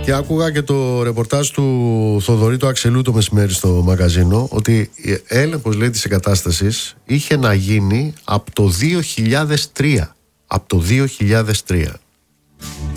Και άκουγα και το ρεπορτάζ του Θοδωρή του Αξελού το μεσημέρι στο μαγαζίνο, ότι έλεγχος, λέει, της εγκατάστασης είχε να γίνει από το 2003. Από το 2003.